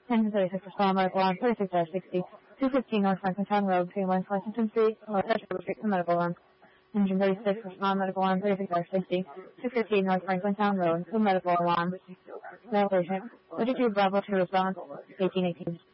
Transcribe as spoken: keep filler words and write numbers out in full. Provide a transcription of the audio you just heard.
Engine thirty-six respond medical alarm thirty-six sixty, two fifteen North Franklintown Road, between West Lexington Street, North Edgewood Street for medical alarm. Engine thirty-six respond medical alarm thirty-six sixty, two fifteen North Franklintown Road, for medical alarm. Male patient, thirty-two Bravo two response, eighteen eighteen.